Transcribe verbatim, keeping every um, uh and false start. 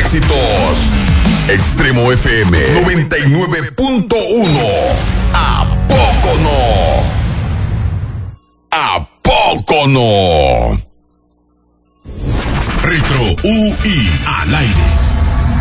éxitos. Extremo F M noventa y nueve punto uno. ¿A poco no? ¿A poco no? Retro U I al aire.